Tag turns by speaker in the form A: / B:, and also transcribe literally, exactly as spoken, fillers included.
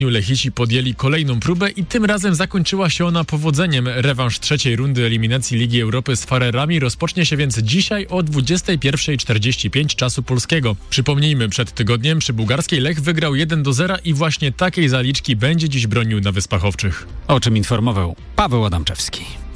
A: Lechici podjęli kolejną próbę i tym razem zakończyła się ona powodzeniem. Rewanż trzeciej rundy eliminacji Ligi Europy z Farerami rozpocznie się więc dzisiaj o dwudziestej pierwszej czterdzieści pięć czasu polskiego. Przypomnijmy, przed tygodniem przy bułgarskiej Lech wygrał jeden do zera i właśnie takiej zaliczki będzie dziś bronił na Wyspach Owczych.
B: O czym informował Paweł Adamczewski.